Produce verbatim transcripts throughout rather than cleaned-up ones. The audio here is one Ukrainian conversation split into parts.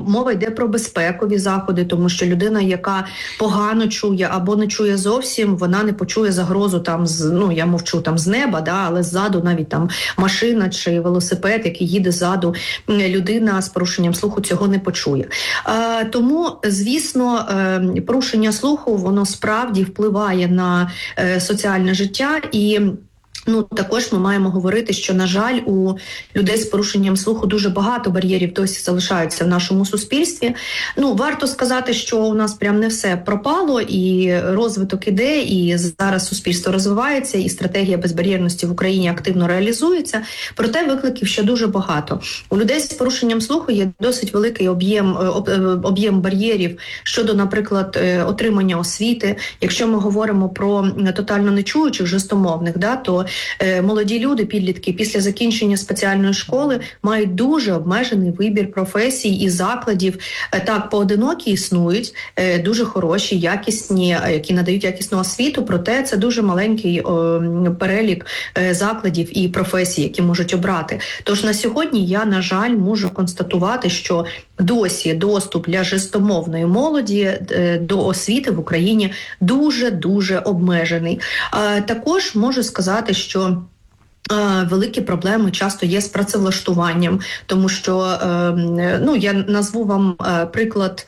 мова йде про безпекові заходи, тому що людина, яка погано чує або не чує зовсім, вона не почує загрозу там з, ну я мовчу там з неба, да, але ззаду навіть там машина чи велосипед, який їде ззаду, людина з порушенням слуху цього не почує. Е, тому, звісно, е, порушення слуху, воно справді впливає на е, соціальне життя і Ну, також ми маємо говорити, що, на жаль, у людей з порушенням слуху дуже багато бар'єрів досі залишаються в нашому суспільстві. Ну, варто сказати, що у нас прям не все пропало, і розвиток іде, і зараз суспільство розвивається, і стратегія безбар'єрності в Україні активно реалізується. Проте викликів ще дуже багато. У людей з порушенням слуху є досить великий об'єм, об'єм бар'єрів щодо, наприклад, отримання освіти. Якщо ми говоримо про тотально нечуючих, жестомовних, да, то молоді люди, підлітки, після закінчення спеціальної школи мають дуже обмежений вибір професій і закладів. Так, поодинокі існують, дуже хороші, якісні, які надають якісну освіту, проте це дуже маленький о, перелік закладів і професій, які можуть обрати. Тож на сьогодні я, на жаль, можу констатувати, що досі доступ для жестомовної молоді до освіти в Україні дуже-дуже обмежений. Також можу сказати, що великі проблеми часто є з працевлаштуванням, тому що, ну, я назву вам приклад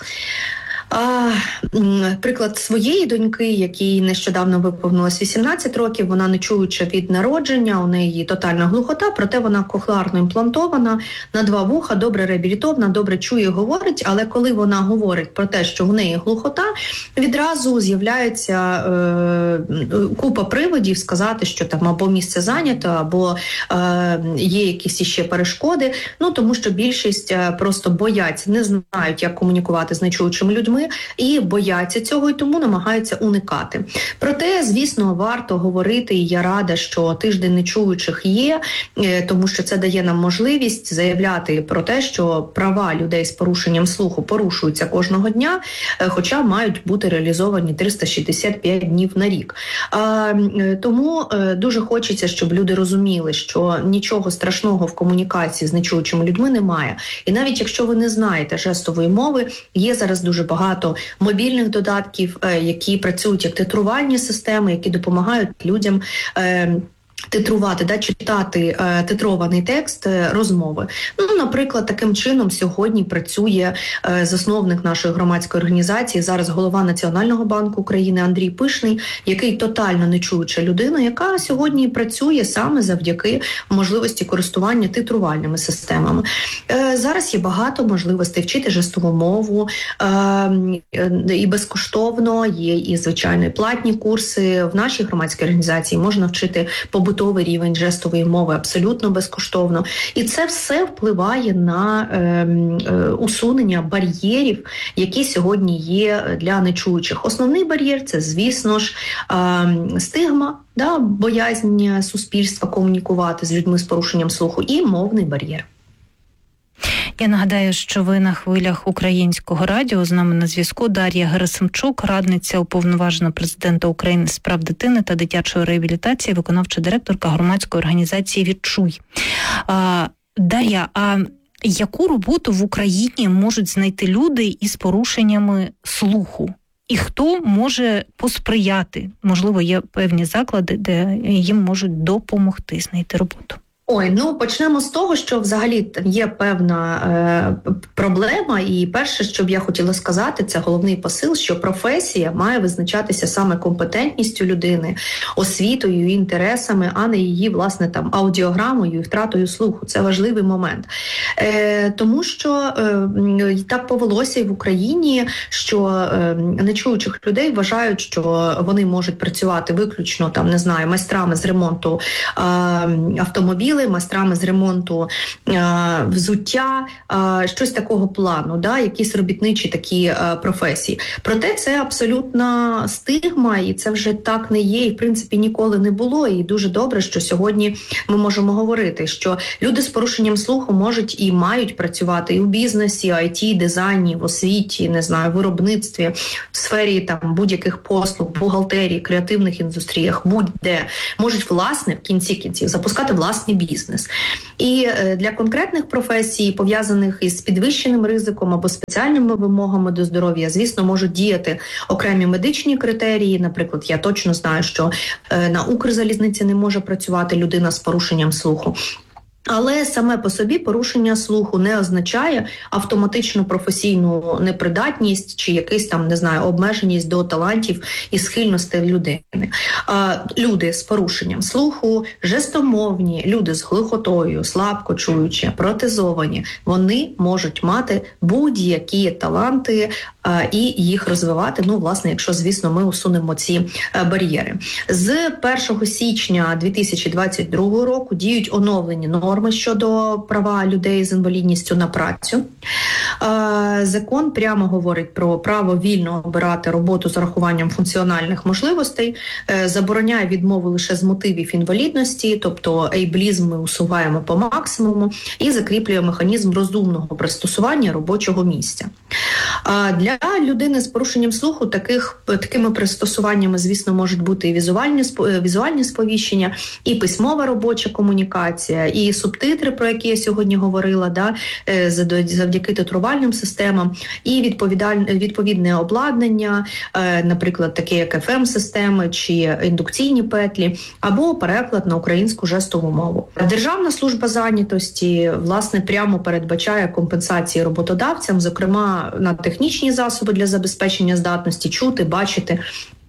А, приклад своєї доньки, якій нещодавно виповнилось вісімнадцять років, вона не чуюча від народження, у неї тотальна глухота, проте вона кохлеарно імплантована на два вуха, добре реабілітована, добре чує і говорить, але коли вона говорить про те, що в неї глухота, відразу з'являється е, купа приводів сказати, що там або місце зайнято, або е, є якісь іще перешкоди, ну тому що більшість просто бояться, не знають, як комунікувати з нечуючими людьми, і бояться цього, і тому намагаються уникати. Проте, звісно, варто говорити, і я рада, що тиждень нечуючих є, тому що це дає нам можливість заявляти про те, що права людей з порушенням слуху порушуються кожного дня, хоча мають бути реалізовані триста шістдесят п'ять днів на рік. А, тому дуже хочеться, щоб люди розуміли, що нічого страшного в комунікації з нечуючими людьми немає. І навіть якщо ви не знаєте жестової мови, є зараз дуже багато Багато мобільних додатків, які працюють як титрувальні системи, які допомагають людям е, титрувати, да, читати е, титрований текст е, розмови. Ну, наприклад, таким чином сьогодні працює е, засновник нашої громадської організації, зараз голова Національного банку України Андрій Пишний, який тотально нечуюча людина, яка сьогодні працює саме завдяки можливості користування титрувальними системами. Е, зараз є багато можливостей вчити жестову мову, е, і безкоштовно, є і, звичайно, платні курси. В нашій громадській організації можна вчити побутовий рівень жестової мови абсолютно безкоштовно. І це все впливає на е, е, усунення бар'єрів, які сьогодні є для нечуючих. Основний бар'єр – це, звісно ж, е, стигма, да, боязнь суспільства комунікувати з людьми з порушенням слуху, і мовний бар'єр. Я нагадаю, що ви на хвилях Українського радіо. З нами на зв'язку Дар'я Герасимчук, радниця уповноваженого президента України з прав дитини та дитячої реабілітації, виконавча директорка громадської організації «Відчуй». А, Дар'я, а яку роботу в Україні можуть знайти люди із порушеннями слуху? І хто може посприяти? Можливо, є певні заклади, де їм можуть допомогти знайти роботу. Ой, ну почнемо з того, що взагалі є певна е, проблема, і перше, що б я хотіла сказати, це головний посил, що професія має визначатися саме компетентністю людини, освітою, інтересами, а не її, власне, там аудіограмою і втратою слуху. Це важливий момент. Е, тому що е, так повелося і в Україні, що е, нечуючих людей вважають, що вони можуть працювати виключно, там, не знаю, майстрами з ремонту е, автомобілів, майстрами з ремонту е, взуття, е, щось такого плану, да, якісь робітничі такі е, професії. Проте це абсолютна стигма, і це вже так не є, і в принципі ніколи не було. І дуже добре, що сьогодні ми можемо говорити, що люди з порушенням слуху можуть і мають працювати і в бізнесі, ай ті, дизайні, в освіті, не знаю, виробництві, в сфері там будь-яких послуг, бухгалтерії, креативних індустріях, будь-де. Можуть, власне, в кінці кінців запускати власні бізнеси. бізнес. І для конкретних професій, пов'язаних із підвищеним ризиком або спеціальними вимогами до здоров'я, звісно, можуть діяти окремі медичні критерії. Наприклад, я точно знаю, що на Укрзалізниці не може працювати людина з порушенням слуху. Але саме по собі порушення слуху не означає автоматичну професійну непридатність чи якийсь там, не знаю, обмеженість до талантів і схильностей людини. А, люди з порушенням слуху, жестомовні, люди з глухотою, слабкочуючі, протезовані, вони можуть мати будь-які таланти а, і їх розвивати, ну, власне, якщо, звісно, ми усунемо ці а, бар'єри. З першого січня дві тисячі двадцять другого року діють оновлені норми щодо права людей з інвалідністю на працю. Закон прямо говорить про право вільно обирати роботу з урахуванням функціональних можливостей, забороняє відмову лише з мотивів інвалідності, тобто ейблізм ми усуваємо по максимуму і закріплює механізм розумного пристосування робочого місця. Для людини з порушенням слуху таких, такими пристосуваннями, звісно, можуть бути і візуальні, візуальні сповіщення, і письмова робоча комунікація, і субтитри, про які я сьогодні говорила, да, завдяки титрувальним системам, і відповідне обладнання, наприклад, таке як еф ем-системи чи індукційні петлі, або переклад на українську жестову мову. Державна служба зайнятості, власне, прямо передбачає компенсації роботодавцям, зокрема на технічні засоби для забезпечення здатності чути, бачити,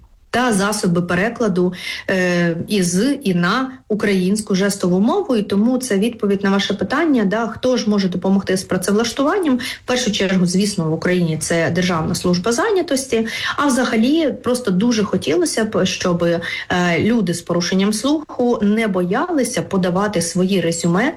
та засоби перекладу е, із і на українську жестову мову. І тому це відповідь на ваше питання, да, хто ж може допомогти з працевлаштуванням. В першу чергу, звісно, в Україні це Державна служба зайнятості, а взагалі просто дуже хотілося б, щоб е, люди з порушенням слуху не боялися подавати свої резюме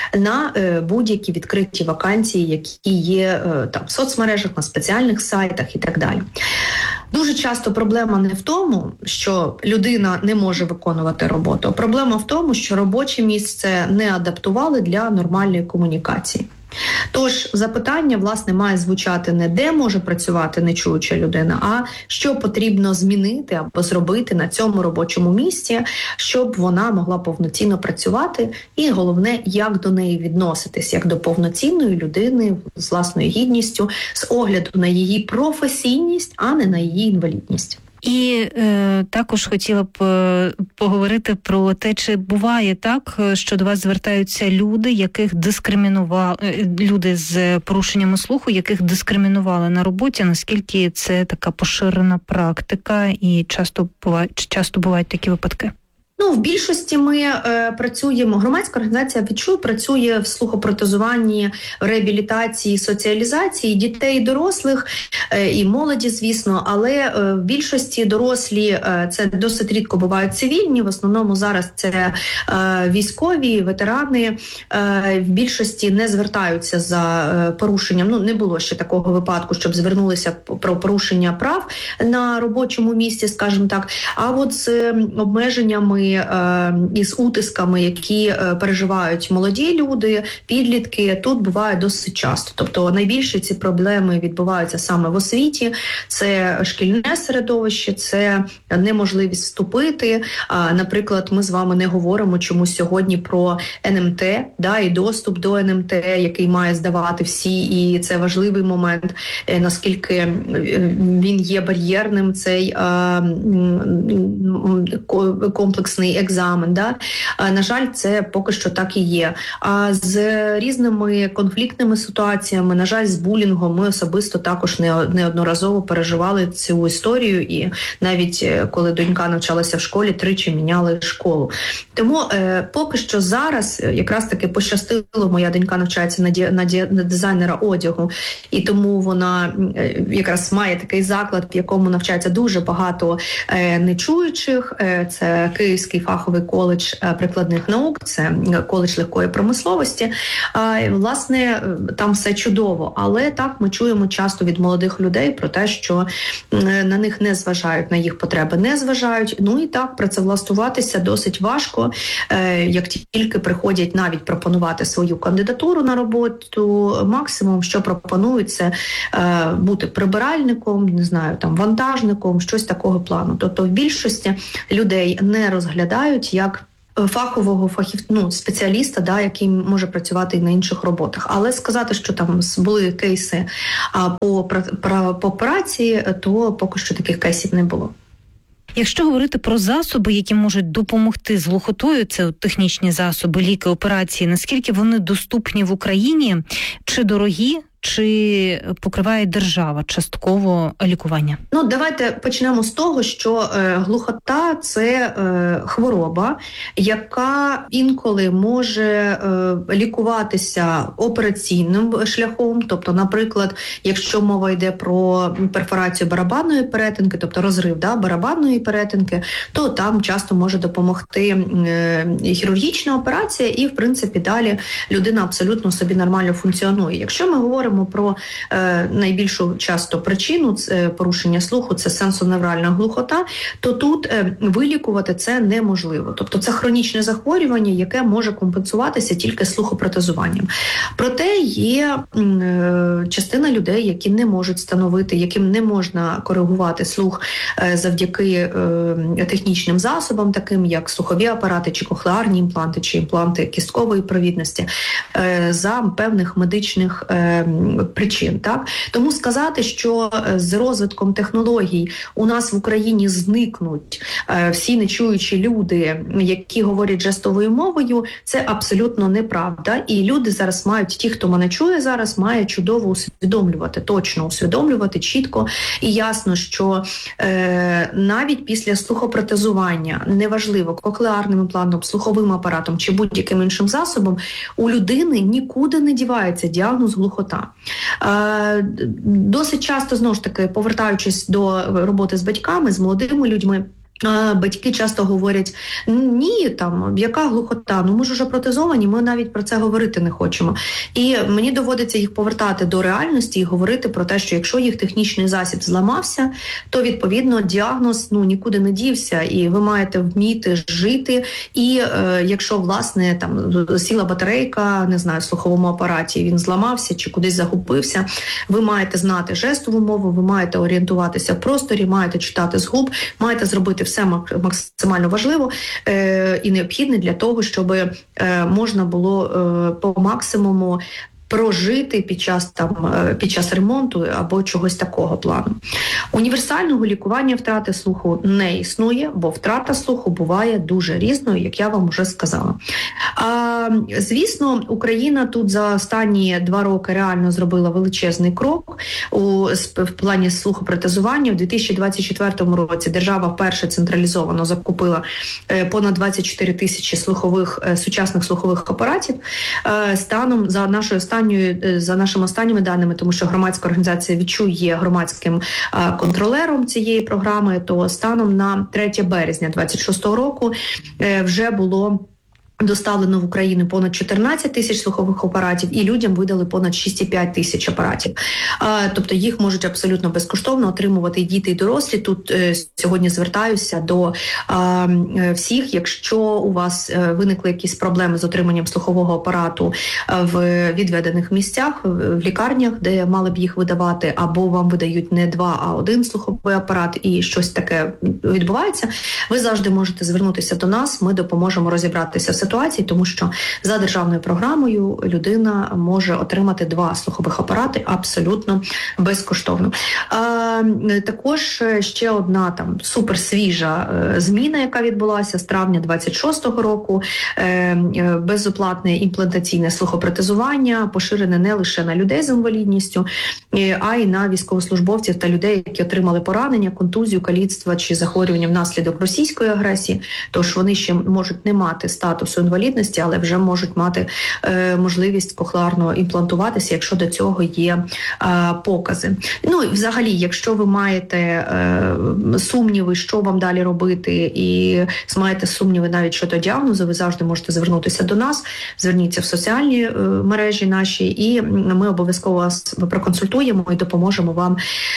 на е, будь-які відкриті вакансії, які є е, там в соцмережах, на спеціальних сайтах і так далі. Дуже часто проблема не в тому, що людина не може виконувати роботу. Проблема в тому, що робоче місце не адаптували для нормальної комунікації. Тож запитання, власне, має звучати не де може працювати нечуюча людина, а що потрібно змінити або зробити на цьому робочому місці, щоб вона могла повноцінно працювати, і головне, як до неї відноситись, як до повноцінної людини з власною гідністю, з огляду на її професійність, а не на її інвалідність. І е, також хотіла б е, поговорити про те, чи буває так, що до вас звертаються люди, яких дискримінували, люди з порушеннями слуху, яких дискримінували на роботі, наскільки це така поширена практика і часто бувають, часто бувають такі випадки? Ну, в більшості ми е, працюємо, громадська організація «Відчуй» працює в слухопротезуванні, реабілітації, соціалізації дітей і дорослих, е, і молоді, звісно, але е, в більшості дорослі, е, це досить рідко бувають цивільні, в основному зараз це е, військові, ветерани, е, в більшості не звертаються за е, порушенням, ну, не було ще такого випадку, щоб звернулися про порушення прав на робочому місці, скажімо так, а от з е, обмеженнями із утисками, які переживають молоді люди, підлітки, тут буває досить часто. Тобто найбільше ці проблеми відбуваються саме в освіті, це шкільне середовище, це неможливість вступити. Наприклад, ми з вами не говоримо чомусь сьогодні про ен ем те, да, і доступ до ен ем те, який має здавати всі, і це важливий момент, наскільки він є бар'єрним, цей комплексний екзамен. Да? На жаль, це поки що так і є. А з різними конфліктними ситуаціями, на жаль, з булінгом, ми особисто також неодноразово переживали цю історію, і навіть коли донька навчалася в школі, тричі міняли школу. Тому е, поки що зараз якраз таки пощастило, моя донька навчається на, ді, на, ді, на дизайнера одягу, і тому вона е, якраз має такий заклад, в якому навчається дуже багато е, нечуючих. Е, це Київський фаховий коледж прикладних наук, це коледж легкої промисловості. Е, власне, там все чудово, але так ми чуємо часто від молодих людей про те, що е, на них не зважають, на їх потреби не зважають. Ну і так, працевлаштуватися досить важко. Як тільки приходять навіть пропонувати свою кандидатуру на роботу, максимум, що пропонують, це бути прибиральником, не знаю, там вантажником, щось такого плану. Тобто в більшості людей не розглядають як фахового фахів, ну, спеціаліста, да, який може працювати і на інших роботах. Але сказати, що там були кейси а, по, про, по операції, то поки що таких кейсів не було. Якщо говорити про засоби, які можуть допомогти з глухотою, це технічні засоби, ліки, операції, наскільки вони доступні в Україні, чи дорогі, чи покриває держава частково лікування? Ну, давайте почнемо з того, що е, глухота – це е, хвороба, яка інколи може е, лікуватися операційним шляхом. Тобто, наприклад, якщо мова йде про перфорацію барабанної перетинки, тобто розрив, да, барабанної перетинки, то там часто може допомогти е, хірургічна операція і, в принципі, далі людина абсолютно собі нормально функціонує. Якщо ми говоримо про е, найбільшу часто причину це порушення слуху, це сенсоневральна глухота, то тут е, вилікувати це неможливо. Тобто це хронічне захворювання, яке може компенсуватися тільки слухопротезуванням. Проте є е, частина людей, які не можуть встановити, яким не можна коригувати слух е, завдяки е, технічним засобам, таким як слухові апарати, чи кохлеарні імпланти, чи імпланти кісткової провідності, е, за певних медичних е, причин. Так? Тому сказати, що з розвитком технологій у нас в Україні зникнуть е, всі нечуючі люди, які говорять жестовою мовою, це абсолютно неправда. І люди зараз мають, ті, хто мене чує зараз, має чудово усвідомлювати, точно усвідомлювати, чітко і ясно, що е, навіть після слухопротезування, неважливо, кохлеарним імплантом, слуховим апаратом чи будь-яким іншим засобом, у людини нікуди не дівається діагноз глухота. Е, досить часто, знову ж таки, повертаючись до роботи з батьками, з молодими людьми, батьки часто говорять, ні, там, яка глухота, ну ми ж уже протезовані, ми навіть про це говорити не хочемо. І мені доводиться їх повертати до реальності і говорити про те, що якщо їх технічний засіб зламався, то, відповідно, діагноз ну, нікуди не дівся, і ви маєте вміти жити. І е, якщо, власне, там сіла батарейка, не знаю, в слуховому апараті, він зламався чи кудись загубився, ви маєте знати жестову мову, ви маєте орієнтуватися в просторі, маєте читати з губ, маєте зробити все максимально важливо е, і необхідне для того, щоб е, можна було е, по максимуму прожити під час там під час ремонту або чогось такого плану. Універсального лікування втрати слуху не існує, бо втрата слуху буває дуже різною, як я вам вже сказала. А, звісно, Україна тут за останні два роки реально зробила величезний крок у в плані слухопротезування. У дві тисячі двадцять четвертому році держава вперше централізовано закупила понад двадцять чотири тисячі слухових сучасних слухових апаратів. Станом за нашою останньою За нашими останніми даними, тому що громадська організація «Відчуй» є громадським а, контролером цієї програми, то станом на третє березня двадцять шостого року е, вже було доставлено в Україну понад чотирнадцять тисяч слухових апаратів, і людям видали понад шість цілих п'ять десятих тисяч апаратів. А, тобто їх можуть абсолютно безкоштовно отримувати і діти, і дорослі. Тут е, сьогодні звертаюся до е, всіх, якщо у вас е, виникли якісь проблеми з отриманням слухового апарату е, в відведених місцях, в, в лікарнях, де мали б їх видавати, або вам видають не два, а один слуховий апарат, і щось таке відбувається, ви завжди можете звернутися до нас, ми допоможемо розібратися в ситуації, тому що за державною програмою людина може отримати два слухових апарати абсолютно безкоштовно. А, також ще одна там суперсвіжа зміна, яка відбулася з травня двадцять шостого року, безоплатне імплантаційне слухопротезування, поширене не лише на людей з інвалідністю, а й на військовослужбовців та людей, які отримали поранення, контузію, каліцтво чи захворювання внаслідок російської агресії, тож вони ще можуть не мати статусу інвалідності, але вже можуть мати е, можливість кохлеарно імплантуватися, якщо до цього є е, покази. Ну і взагалі, якщо ви маєте е, сумніви, що вам далі робити, і маєте сумніви навіть щодо діагнозу, ви завжди можете звернутися до нас, зверніться в соціальні е, мережі наші, і ми обов'язково вас проконсультуємо і допоможемо вам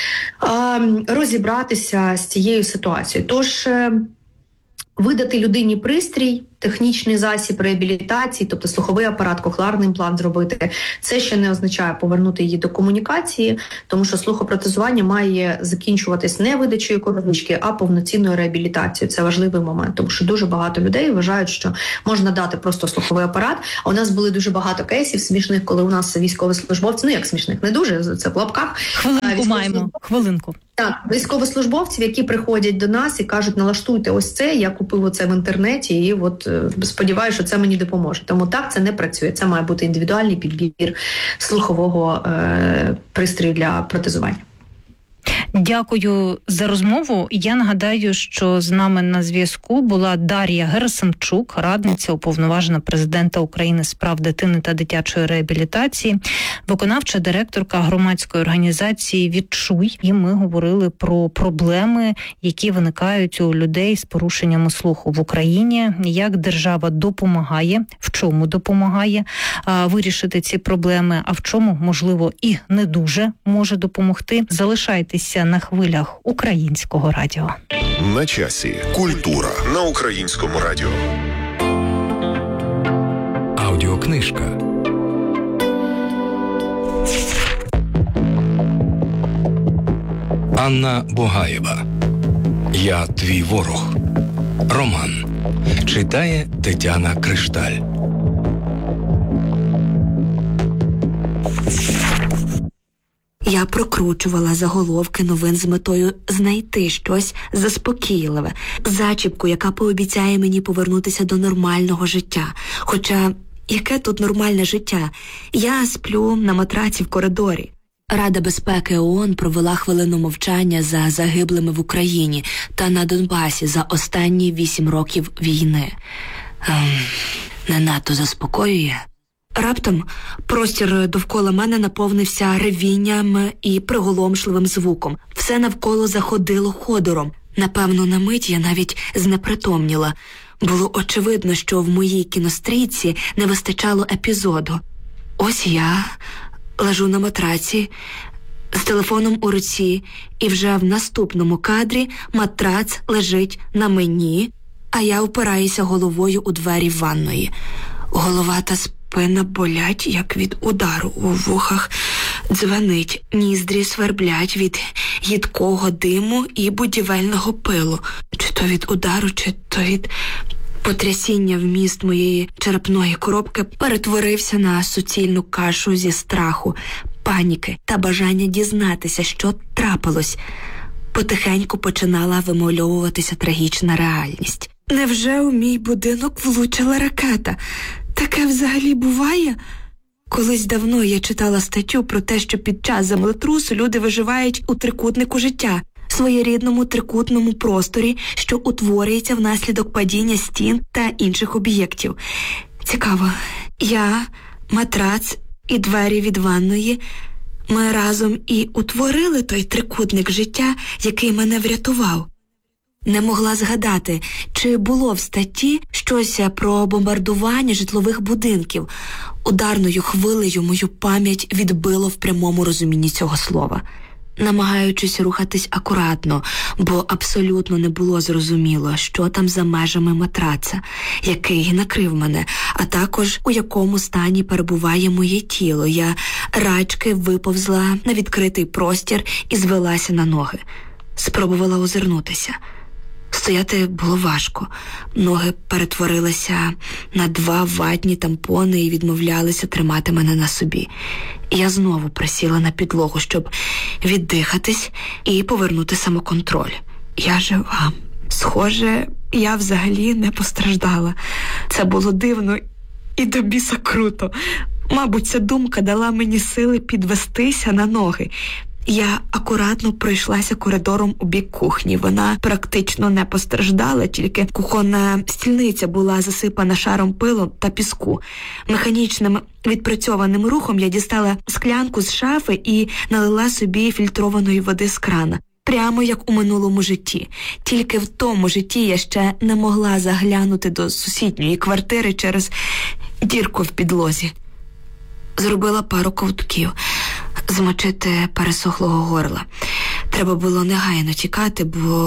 е, розібратися з цією ситуацією. Тож, е, видати людині пристрій, технічний засіб реабілітації, тобто слуховий апарат, кохлеарний імплант зробити, це ще не означає повернути її до комунікації, тому що слухопротезування має закінчуватись не видачею коробочки, а повноцінною реабілітацією. Це важливий момент, тому що дуже багато людей вважають, що можна дати просто слуховий апарат. А у нас були дуже багато кейсів смішних, коли у нас військовослужбовці, ну як смішних, не дуже, це в лапках. Хвилинку маємо, хвилинку. Так, військовослужбовців, які приходять до нас і кажуть, налаштуйте ось це, я купив оце в інтернеті, і от сподіваюся, що це мені допоможе. Тому так, це не працює. Це має бути індивідуальний підбір слухового е, пристрою для протезування. Дякую за розмову. Я нагадаю, що з нами на зв'язку була Дар'я Герасимчук, радниця уповноважена президента України з прав дитини та дитячої реабілітації, виконавча директорка громадської організації «Відчуй». І ми говорили про проблеми, які виникають у людей з порушеннями слуху в Україні, як держава допомагає, в чому допомагає а, вирішити ці проблеми, а в чому, можливо, і не дуже може допомогти. Залишайтеся на хвилях Українського радіо. На часі. Культура на Українському радіо. Аудіокнижка. Анна Богаєва. Я твій ворог. Роман. Читає Тетяна Кришталь. Я прокручувала заголовки новин з метою знайти щось заспокійливе, зачіпку, яка пообіцяє мені повернутися до нормального життя. Хоча, яке тут нормальне життя? Я сплю на матраці в коридорі. Рада безпеки ООН провела хвилину мовчання за загиблими в Україні та на Донбасі за останні вісім років війни. Ем, не надто заспокоює. Раптом простір довкола мене наповнився ревінням і приголомшливим звуком. Все навколо заходило ходором. Напевно, на мить я навіть знепритомніла. Було очевидно, що в моїй кінострічці не вистачало епізоду. Ось я лежу на матраці з телефоном у руці, і вже в наступному кадрі матрац лежить на мені, а я впираюся головою у двері ванної. Голова та спина болять, як від удару, у вухах дзвенить, ніздрі сверблять від їдкого диму і будівельного пилу. Чи то від удару, чи то від потрясіння вміст моєї черепної коробки перетворився на суцільну кашу зі страху, паніки та бажання дізнатися, що трапилось. Потихеньку починала вимальовуватися трагічна реальність. Невже у мій будинок влучила ракета? Таке взагалі буває? Колись давно я читала статтю про те, що під час землетрусу люди виживають у трикутнику життя, своєрідному трикутному просторі, що утворюється внаслідок падіння стін та інших об'єктів. Цікаво, я, матрац і двері від ванної, ми разом і утворили той трикутник життя, який мене врятував. Не могла згадати, чи було в статті щось про бомбардування житлових будинків. Ударною хвилею мою пам'ять відбило в прямому розумінні цього слова. Намагаючись рухатись акуратно, бо абсолютно не було зрозуміло, що там за межами матраца, який накрив мене, а також у якому стані перебуває моє тіло. Я рачки виповзла на відкритий простір і звелася на ноги. Спробувала озирнутися. Стояти було важко. Ноги перетворилися на два ватні тампони і відмовлялися тримати мене на собі. Я знову присіла на підлогу, щоб віддихатись і повернути самоконтроль. Я жива. Схоже, я взагалі не постраждала. Це було дивно і до біса круто. Мабуть, ця думка дала мені сили підвестися на ноги. Я акуратно пройшлася коридором у бік кухні. Вона практично не постраждала, тільки кухонна стільниця була засипана шаром пилу та піску. Механічним відпрацьованим рухом я дістала склянку з шафи і налила собі фільтрованої води з крана. Прямо як у минулому житті. Тільки в тому житті я ще не могла заглянути до сусідньої квартири через дірку в підлозі. Зробила пару ковтків. Змочити пересохлого горла. Треба було негайно тікати, бо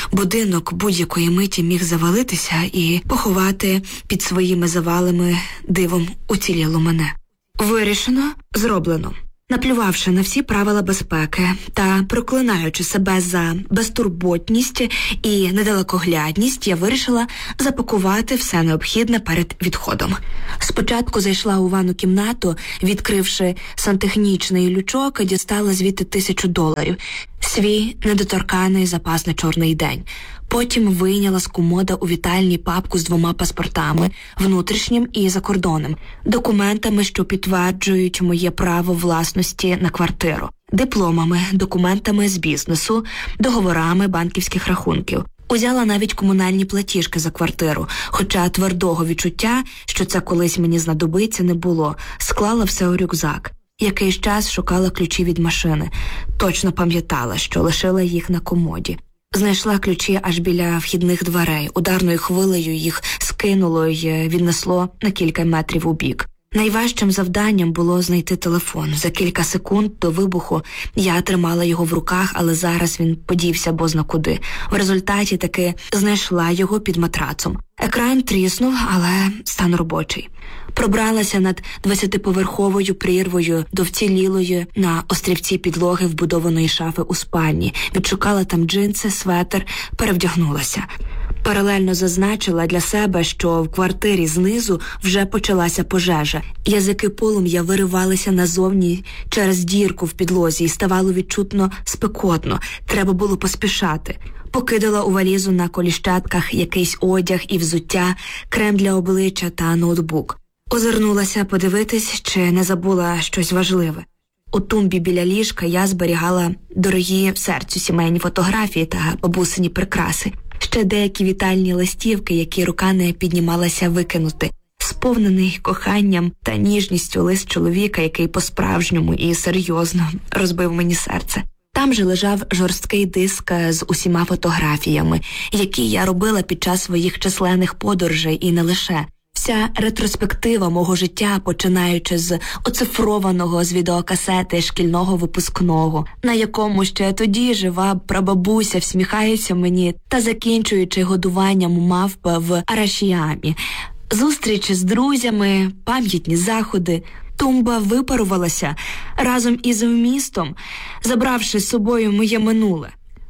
Будинок будь-якої миті міг завалитися і поховати під своїми завалами дивом уціліло мене. Вирішено, зроблено. Наплювавши на всі правила безпеки та проклинаючи себе за безтурботність і недалекоглядність, я вирішила запакувати все необхідне перед відходом. Спочатку зайшла у ванну кімнату, відкривши сантехнічний лючок, дістала звідти тисячу доларів. Свій недоторканий запас на чорний день. Потім вийняла з комода у вітальні папку з двома паспортами, внутрішнім і закордонним, документами, що підтверджують моє право власності на квартиру, дипломами, документами з бізнесу, договорами банківських рахунків. Узяла навіть комунальні платіжки за квартиру, хоча твердого відчуття, що це колись мені знадобиться, не було. Склала все у рюкзак. Якийсь час шукала ключі від машини. Точно пам'ятала, що лишила їх на комоді. Знайшла ключі аж біля вхідних дверей. Ударною хвилею їх скинуло й віднесло на кілька метрів у бік. Найважчим завданням було знайти телефон. За кілька секунд до вибуху я тримала його в руках, але зараз він подівся бозна куди. В результаті таки знайшла його під матрацом. Екран тріснув, але стан робочий. Пробралася над двадцятиповерховою прірвою до вцілілої на острівці підлоги вбудованої шафи у спальні. Відшукала там джинси, светр, перевдягнулася. Паралельно зазначила для себе, що в квартирі знизу вже почалася пожежа. Язики полум'я виривалися назовні через дірку в підлозі і ставало відчутно спекотно. Треба було поспішати. Покидала у валізу на коліщатках якийсь одяг і взуття, крем для обличчя та ноутбук. Озирнулася подивитись, чи не забула щось важливе. У тумбі біля ліжка я зберігала дорогі серцю сімейні фотографії та бабусині прикраси. Ще деякі вітальні листівки, які рука не піднімалася викинути. Сповнений коханням та ніжністю лист чоловіка, який по-справжньому і серйозно розбив мені серце. Там же лежав жорсткий диск з усіма фотографіями, які я робила під час своїх численних подорожей і не лише. Вся ретроспектива мого життя, починаючи з оцифрованого з відеокасети шкільного випускного, на якому ще тоді жива прабабуся всміхається мені, та закінчуючи годуванням мавп в Арашіямі. Зустрічі з друзями, пам'ятні заходи. Тумба випарувалася разом із вмістом, забравши з собою моє минуле.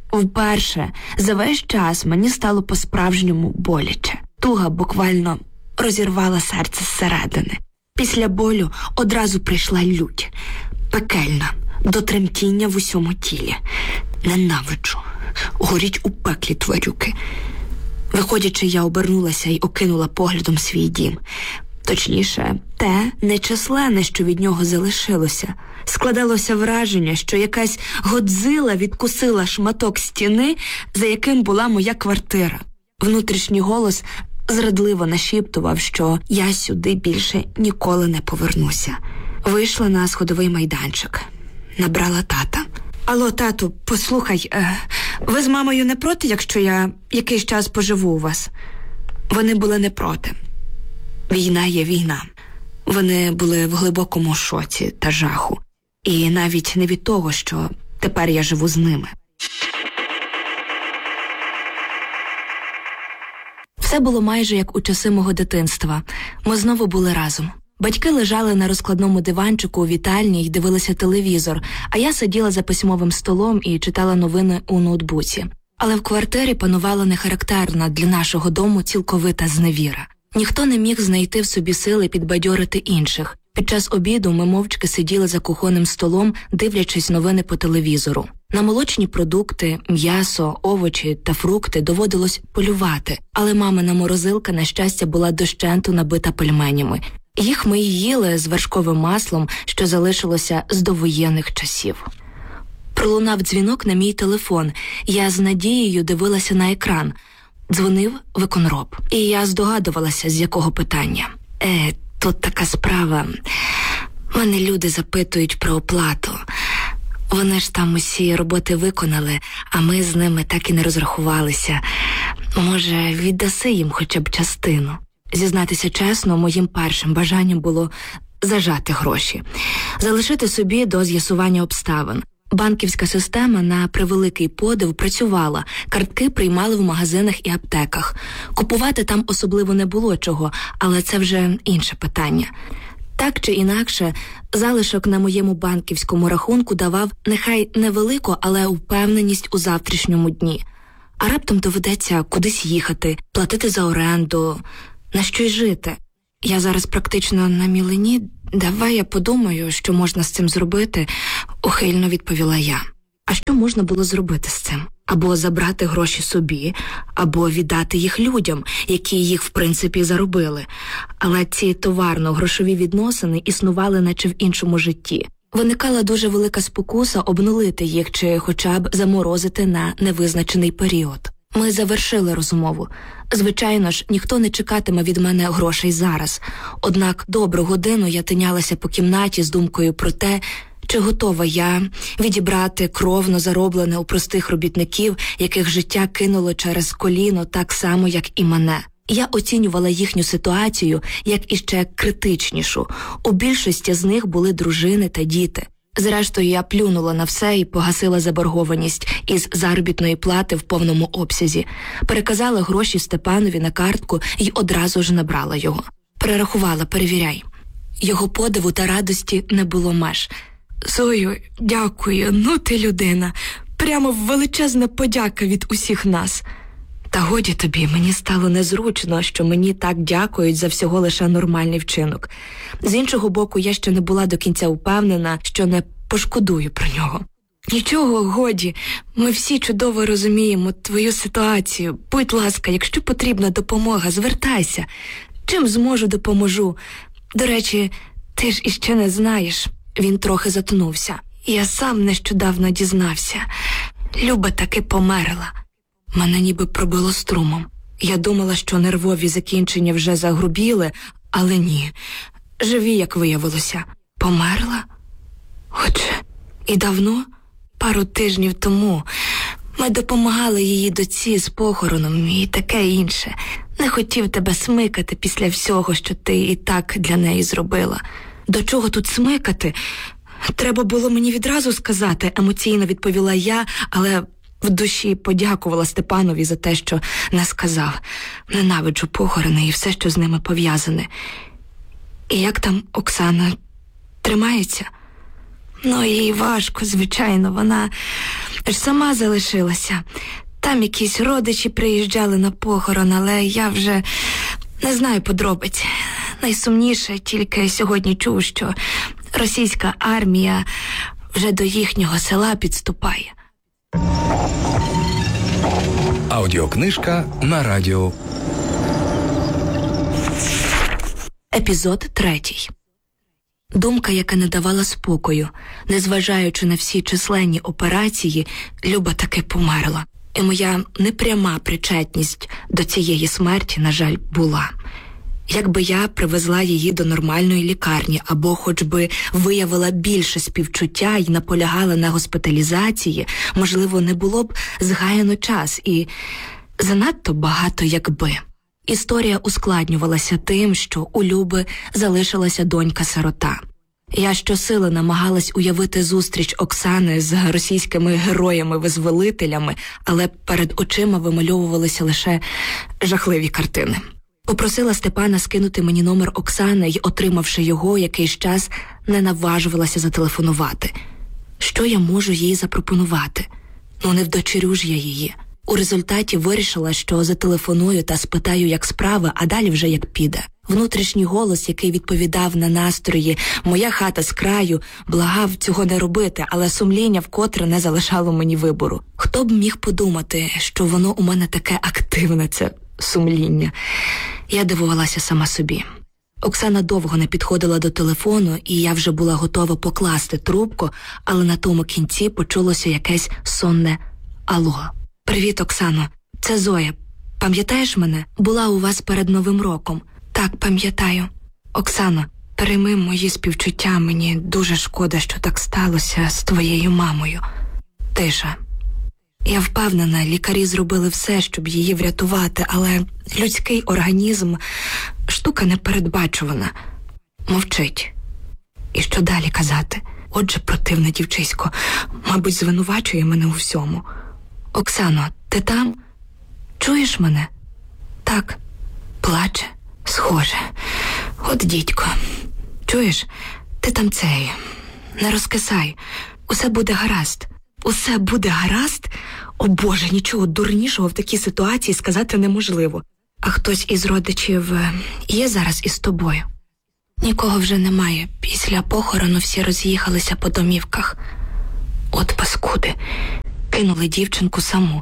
Вперше за весь час мені стало по-справжньому боляче. Туга буквально розірвала серце зсередини. Після болю одразу прийшла лють. Пекельна, до тремтіння в усьому тілі. Ненавиджу. Горіть у пеклі, тварюки. Виходячи, я обернулася і окинула поглядом свій дім. Точніше, те нечисленне, що від нього залишилося. Складалося враження, що якась Годзила відкусила шматок стіни, за яким була моя квартира. Внутрішній голос зрадливо нашіптував, що я сюди більше ніколи не повернуся. Вийшла на сходовий майданчик. Набрала тата. Алло, тату, послухай, е, ви з мамою не проти, якщо я якийсь час поживу у вас? Вони були не проти. Війна є війна. Вони були в глибокому шоці та жаху. І навіть не від того, що тепер я живу з ними. Все було майже як у часи мого дитинства. Ми знову були разом. Батьки лежали на розкладному диванчику у вітальні й дивилися телевізор, а я сиділа за письмовим столом і читала новини у ноутбуці. Але в квартирі панувала нехарактерна для нашого дому цілковита зневіра. Ніхто не міг знайти в собі сили підбадьорити інших. Під час обіду ми мовчки сиділи за кухонним столом, дивлячись новини по телевізору. На молочні продукти, м'ясо, овочі та фрукти доводилось полювати, але мамина морозилка, на щастя, була дощенту набита пельменями. Їх ми й їли з вершковим маслом, що залишилося з довоєнних часів. Пролунав дзвінок на мій телефон. Я з надією дивилася на екран. Дзвонив виконроб. І я здогадувалася, з якого питання. Е, тут така справа. Мене люди запитують про оплату. Вони ж там усі роботи виконали, а ми з ними так і не розрахувалися. Може, віддаси їм хоча б частину? Зізнатися чесно, моїм першим бажанням було зажати гроші. Залишити собі до з'ясування обставин. Банківська система, на превеликий подив, працювала, картки приймали в магазинах і аптеках. Купувати там особливо не було чого, але це вже інше питання. Так чи інакше, залишок на моєму банківському рахунку давав нехай невелику, але впевненість у завтрашньому дні. А раптом доведеться кудись їхати, платити за оренду, на щось жити. Я зараз практично на мілені. Давай я подумаю, що можна з цим зробити, ухильно відповіла я. А що можна було зробити з цим? Або забрати гроші собі, або віддати їх людям, які їх в принципі заробили. Але ці товарно-грошові відносини існували наче в іншому житті. Виникала дуже велика спокуса обнулити їх чи хоча б заморозити на невизначений період. Ми завершили розмову. Звичайно ж, ніхто не чекатиме від мене грошей зараз. Однак добру годину я тинялася по кімнаті з думкою про те, чи готова я відібрати кровно зароблене у простих робітників, яких життя кинуло через коліно так само, як і мене. Я оцінювала їхню ситуацію як іще критичнішу. У більшості з них були дружини та діти. Зрештою, я плюнула на все і погасила заборгованість із заробітної плати в повному обсязі. Переказала гроші Степанові на картку і одразу ж набрала його. Перерахувала, перевіряй. Його подиву та радості не було меж. «Зою, дякую, ну ти людина. Прямо величезна подяка від усіх нас». Та годі тобі, мені стало незручно, що мені так дякують за всього лише нормальний вчинок. З іншого боку, я ще не була до кінця впевнена, що не пошкодую про нього. Нічого, годі, ми всі чудово розуміємо твою ситуацію. Будь ласка, якщо потрібна допомога, звертайся. Чим зможу, допоможу. До речі, ти ж іще не знаєш. Він трохи затонувся. Я сам нещодавно дізнався. Люба таки померла. Мене ніби пробило струмом. Я думала, що нервові закінчення вже загрубіли, але ні. Живі, як виявилося. Померла? Отже, і давно? Пару тижнів тому. Ми допомагали її доці з похороном і таке інше. Не хотів тебе смикати після всього, що ти і так для неї зробила. До чого тут смикати? Треба було мені відразу сказати, емоційно відповіла я, але в душі подякувала Степанові за те, що не сказав. Ненавиджу похорони і все, що з ними пов'язане. І як там Оксана? Тримається? Ну, їй важко, звичайно, вона ж сама залишилася. Там якісь родичі приїжджали на похорон, але я вже не знаю подробиць. Найсумніше тільки сьогодні чув, що російська армія вже до їхнього села підступає. Аудіокнижка на радіо. Епізод третій. Думка, яка не давала спокою. Незважаючи на всі численні операції, Люба таки померла. І моя непряма причетність до цієї смерті, на жаль, була. Якби я привезла її до нормальної лікарні або хоч би виявила більше співчуття і наполягала на госпіталізації, можливо, не було б згаяно час і занадто багато якби. Історія ускладнювалася тим, що у Люби залишилася донька-сирота. Я щосили намагалась уявити зустріч Оксани з російськими героями-визволителями, але перед очима вимальовувалися лише жахливі картини. Попросила Степана скинути мені номер Оксани й, отримавши його, якийсь час не наважувалася зателефонувати. Що я можу їй запропонувати? Ну, не вдочерю ж я її. У результаті вирішила, що зателефоную та спитаю, як справи, а далі вже як піде. Внутрішній голос, який відповідав на настрої «моя хата з краю», благав цього не робити, але сумління вкотре не залишало мені вибору. Хто б міг подумати, що воно у мене таке активне, це сумління. Я дивувалася сама собі. Оксана довго не підходила до телефону, і я вже була готова покласти трубку, але на тому кінці почулося якесь сонне «Алло». «Привіт, Оксано. Це Зоя. Пам'ятаєш мене? Була у вас перед Новим роком». «Так, пам'ятаю». «Оксано, прийми мої співчуття. Мені дуже шкода, що так сталося з твоєю мамою». Тиша. Я впевнена, лікарі зробили все, щоб її врятувати, але людський організм – штука непередбачувана. Мовчить. І що далі казати? Отже, противне дівчисько, мабуть, звинувачує мене у всьому. Оксано, ти там? Чуєш мене? Так. Плаче. Схоже. От дідько. Чуєш? Ти там цей. Не розкисай. Усе буде гаразд. Усе буде гаразд? О Боже, нічого дурнішого в такій ситуації сказати неможливо. А хтось із родичів є зараз із тобою? Нікого вже немає. Після похорону всі роз'їхалися по домівках. От паскуди. Кинули дівчинку саму.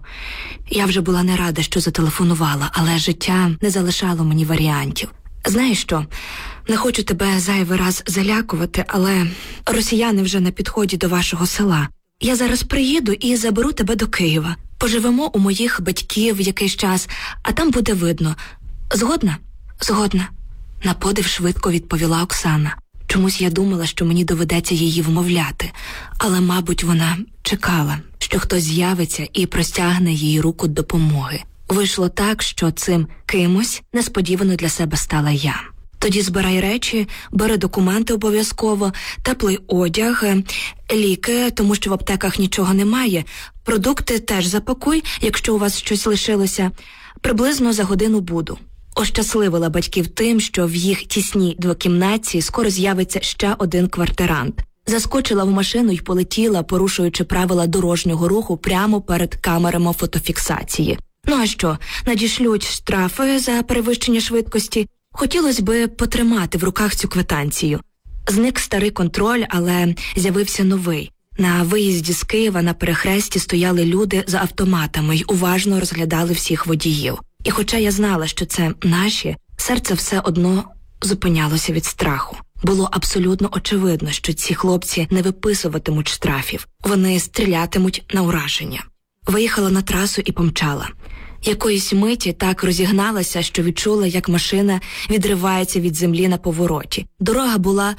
Я вже була не рада, що зателефонувала, але життя не залишало мені варіантів. Знаєш що, не хочу тебе зайвий раз залякувати, але росіяни вже на підході до вашого села. Я зараз приїду і заберу тебе до Києва. Поживемо у моїх батьків якийсь час, а там буде видно. Згодна? Згодна. На подив швидко відповіла Оксана. Чомусь я думала, що мені доведеться її вмовляти, але, мабуть, вона чекала, що хтось з'явиться і простягне їй руку допомоги. Вийшло так, що цим кимось несподівано для себе стала я. Тоді збирай речі, бери документи обов'язково, теплий одяг, ліки, тому що в аптеках нічого немає, продукти теж запакуй, якщо у вас щось лишилося. Приблизно за годину буду. Ощасливила батьків тим, що в їх тісній двокімнатці скоро з'явиться ще один квартирант. Заскочила в машину й полетіла, порушуючи правила дорожнього руху прямо перед камерами фотофіксації. Ну а що, надішлють штрафи за перевищення швидкості? Хотілося би потримати в руках цю квитанцію. Зник старий контроль, але з'явився новий. На виїзді з Києва на перехресті стояли люди за автоматами й уважно розглядали всіх водіїв. І хоча я знала, що це наші, серце все одно зупинялося від страху. Було абсолютно очевидно, що ці хлопці не виписуватимуть штрафів. Вони стрілятимуть на ураження. Виїхала на трасу і помчала. Якоїсь миті так розігналася, що відчула, як машина відривається від землі на повороті. Дорога була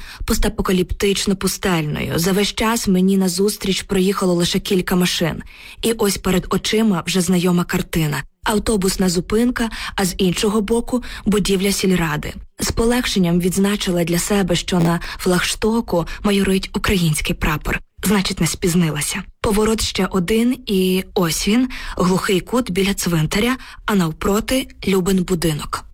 постапокаліптично-пустельною. За весь час мені назустріч проїхало лише кілька машин. І ось перед очима вже знайома картина. Автобусна зупинка, а з іншого боку – будівля сільради. З полегшенням відзначила для себе, що на флагштоку майорить український прапор. Значить, не спізнилася. Поворот ще один, і ось він, глухий кут біля цвинтаря, а навпроти – Любин будинок.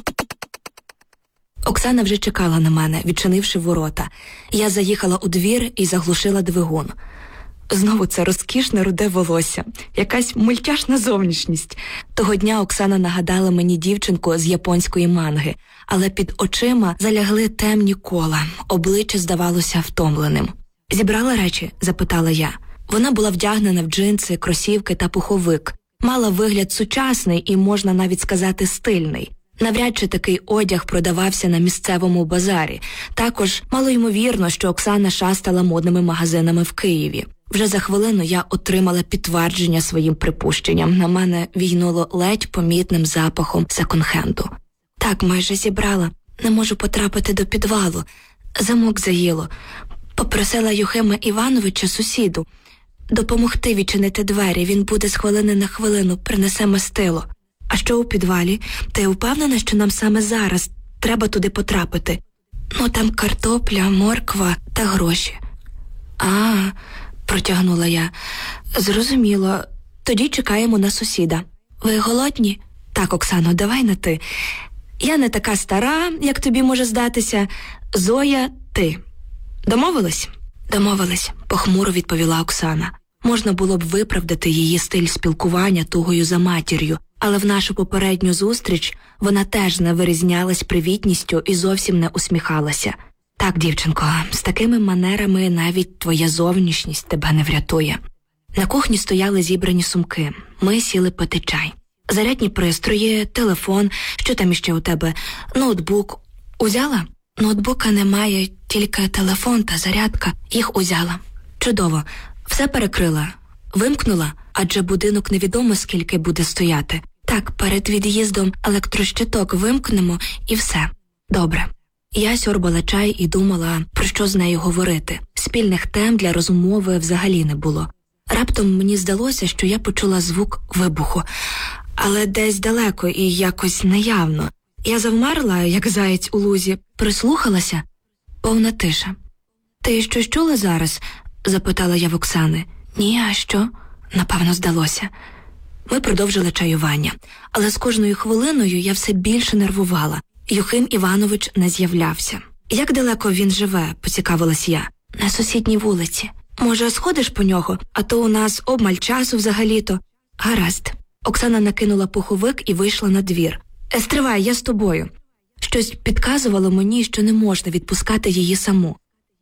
Оксана вже чекала на мене, відчинивши ворота. Я заїхала у двір і заглушила двигун. Знову це розкішне руде волосся, якась мультяшна зовнішність. Того дня Оксана нагадала мені дівчинку з японської манги, але під очима залягли темні кола, обличчя здавалося втомленим. «Зібрала речі?» – запитала я. Вона була вдягнена в джинси, кросівки та пуховик. Мала вигляд сучасний і, можна навіть сказати, стильний. Навряд чи такий одяг продавався на місцевому базарі. Також малоймовірно, що Оксана шастала модними магазинами в Києві. Вже за хвилину я отримала підтвердження своїм припущенням. На мене війнуло ледь помітним запахом секонд-хенду. Так, майже зібрала. Не можу потрапити до підвалу. Замок заїло. Попросила Юхима Івановича, сусіду, допомогти відчинити двері. Він буде з хвилини на хвилину, принесе мастило. А що у підвалі? Ти впевнена, що нам саме зараз треба туди потрапити? Ну, там картопля, морква та гроші. А, протягнула я. Зрозуміло. Тоді чекаємо на сусіда. Ви голодні? Так, Оксано, давай на ти. Я не така стара, як тобі може здатися. Зоя, ти. Домовились? Домовились, похмуро відповіла Оксана. Можна було б виправдати її стиль спілкування тугою за матір'ю, але в нашу попередню зустріч вона теж не вирізнялась привітністю і зовсім не усміхалася. Так, дівчинко, з такими манерами навіть твоя зовнішність тебе не врятує. На кухні стояли зібрані сумки. Ми сіли пити чай. Зарядні пристрої, телефон, що там іще у тебе, ноутбук. Узяла? Ноутбука немає, тільки телефон та зарядка. Їх узяла. Чудово. Все перекрила. Вимкнула, адже будинок невідомо скільки буде стояти. Так, перед від'їздом електрощиток вимкнемо і все. Добре. Я сьорбала чай і думала, про що з нею говорити. Спільних тем для розмови взагалі не було. Раптом мені здалося, що я почула звук вибуху, але десь далеко і якось неявно. Я завмерла, як заєць у лузі, прислухалася. Повна тиша. Ти щось чула зараз? Запитала я в Оксани. Ні, а що? Напевно, здалося. Ми продовжили чаювання, але з кожною хвилиною я все більше нервувала. Юхим Іванович не з'являвся. Як далеко він живе, поцікавилась я. На сусідній вулиці. Може, сходиш по нього, а то у нас обмаль часу взагалі-то. Гаразд. Оксана накинула пуховик і вийшла на двір. Е, стривай, я з тобою. Щось підказувало мені, що не можна відпускати її саму.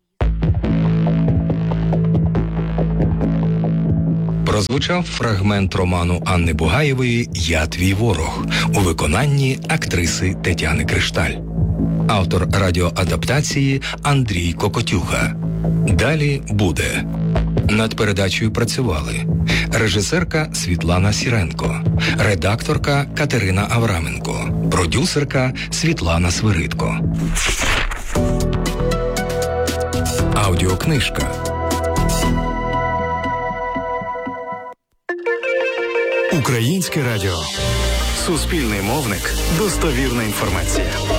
Прозвучав фрагмент роману Анни Бугаєвої «Я твій ворог» у виконанні актриси Тетяни Кришталь. Автор радіоадаптації Андрій Кокотюха. Далі буде. Над передачею працювали режисерка Світлана Сіренко, редакторка Катерина Авраменко, продюсерка Світлана Свиридко. Аудіокнижка. Українське радіо. Суспільний мовник. Достовірна інформація.